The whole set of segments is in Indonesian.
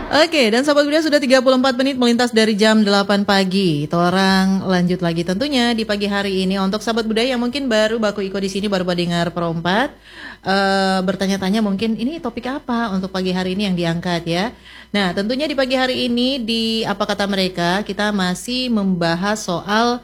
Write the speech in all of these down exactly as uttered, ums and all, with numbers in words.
Oke, dan Sobat Budaya sudah tiga puluh empat menit melintas dari jam delapan pagi. Orang lanjut lagi tentunya di pagi hari ini. Untuk Sobat Budaya yang mungkin baru baku iko di sini, baru dengar perempat, uh, bertanya-tanya mungkin ini topik apa untuk pagi hari ini yang diangkat ya. Nah, tentunya di pagi hari ini di Apa Kata Mereka, kita masih membahas soal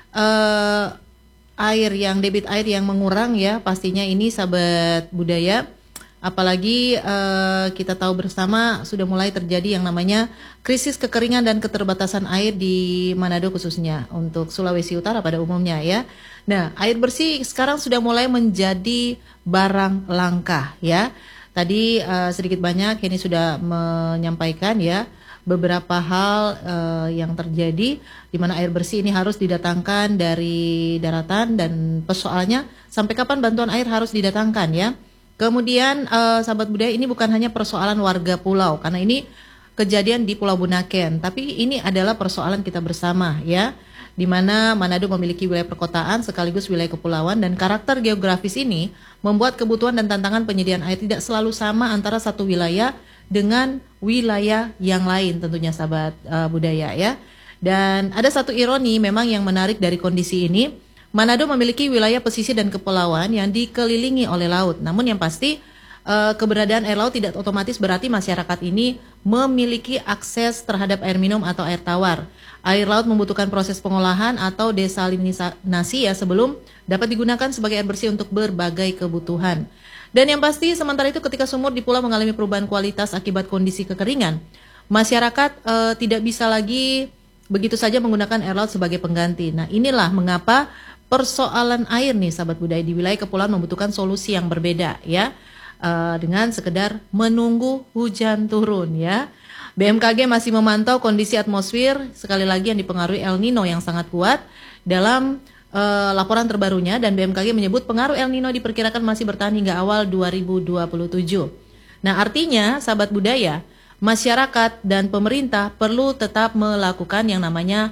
uh, air yang, debit air yang mengurang ya. Pastinya ini Sahabat Budaya. Apalagi uh, kita tahu bersama sudah mulai terjadi yang namanya krisis kekeringan dan keterbatasan air di Manado khususnya untuk Sulawesi Utara pada umumnya ya. Nah, air bersih sekarang sudah mulai menjadi barang langka ya. Tadi uh, sedikit banyak ini sudah menyampaikan ya beberapa hal uh, yang terjadi di mana air bersih ini harus didatangkan dari daratan dan persoalannya sampai kapan bantuan air harus didatangkan ya. Kemudian uh, Sahabat Budaya, ini bukan hanya persoalan warga pulau, karena ini kejadian di Pulau Bunaken, tapi ini adalah persoalan kita bersama ya, di mana Manado memiliki wilayah perkotaan sekaligus wilayah kepulauan, dan karakter geografis ini membuat kebutuhan dan tantangan penyediaan air tidak selalu sama antara satu wilayah dengan wilayah yang lain tentunya Sahabat uh, Budaya ya. Dan ada satu ironi memang yang menarik dari kondisi ini. Manado memiliki wilayah pesisir dan kepulauan yang dikelilingi oleh laut. Namun yang pasti uh, keberadaan air laut tidak otomatis berarti masyarakat ini memiliki akses terhadap air minum atau air tawar. Air laut membutuhkan proses pengolahan atau desalinasi ya sebelum dapat digunakan sebagai air bersih untuk berbagai kebutuhan. Dan yang pasti sementara itu ketika sumur di pulau mengalami perubahan kualitas akibat kondisi kekeringan, masyarakat uh, tidak bisa lagi begitu saja menggunakan air laut sebagai pengganti. Nah, inilah mengapa persoalan air nih Sahabat Budaya di wilayah kepulauan membutuhkan solusi yang berbeda ya, uh, dengan sekedar menunggu hujan turun ya. B M K G masih memantau kondisi atmosfer sekali lagi yang dipengaruhi El Nino yang sangat kuat dalam uh, laporan terbarunya, dan B M K G menyebut pengaruh El Nino diperkirakan masih bertahan hingga awal dua ribu dua puluh tujuh. Nah, artinya Sahabat Budaya, masyarakat dan pemerintah perlu tetap melakukan yang namanya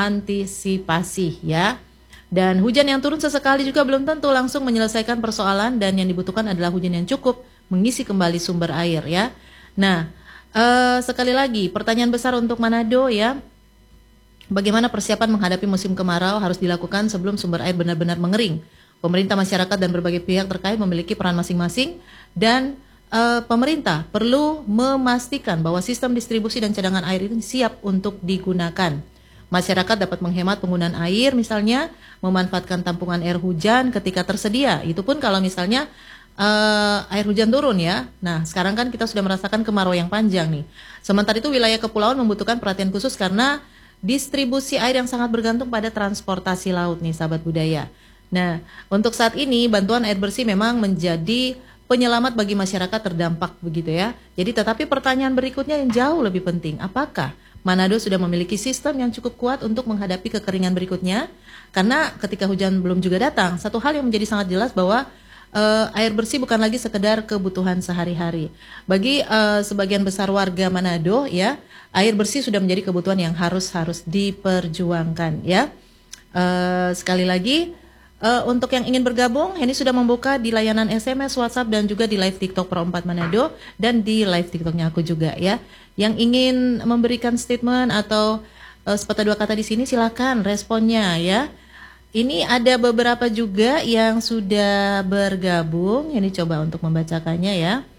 antisipasi ya. Dan hujan yang turun sesekali juga belum tentu langsung menyelesaikan persoalan, dan yang dibutuhkan adalah hujan yang cukup mengisi kembali sumber air ya. Nah, eh, sekali lagi pertanyaan besar untuk Manado ya. Bagaimana persiapan menghadapi musim kemarau harus dilakukan sebelum sumber air benar-benar mengering. Pemerintah, masyarakat, dan berbagai pihak terkait memiliki peran masing-masing, dan eh, pemerintah perlu memastikan bahwa sistem distribusi dan cadangan air ini siap untuk digunakan. Masyarakat dapat menghemat penggunaan air, misalnya memanfaatkan tampungan air hujan ketika tersedia. Itu pun kalau misalnya uh, air hujan turun ya. Nah, sekarang kan kita sudah merasakan kemarau yang panjang nih. Sementara itu wilayah kepulauan membutuhkan perhatian khusus karena distribusi air yang sangat bergantung pada transportasi laut nih Sahabat Budaya. Nah, untuk saat ini bantuan air bersih memang menjadi penyelamat bagi masyarakat terdampak begitu ya. Jadi tetapi pertanyaan berikutnya yang jauh lebih penting, apakah Manado sudah memiliki sistem yang cukup kuat untuk menghadapi kekeringan berikutnya? Karena ketika hujan belum juga datang, satu hal yang menjadi sangat jelas bahwa uh, air bersih bukan lagi sekedar kebutuhan sehari-hari. Bagi uh, sebagian besar warga Manado ya, air bersih sudah menjadi kebutuhan yang harus harus diperjuangkan ya. Uh, sekali lagi, uh, untuk yang ingin bergabung, Henny sudah membuka di layanan S M S, WhatsApp, dan juga di live TikTok Perempat Manado, dan di live TikToknya aku juga ya. Yang ingin memberikan statement atau uh, sepatah dua kata di sini, silakan responnya ya. Ini ada beberapa juga yang sudah bergabung. Ini coba untuk membacakannya ya.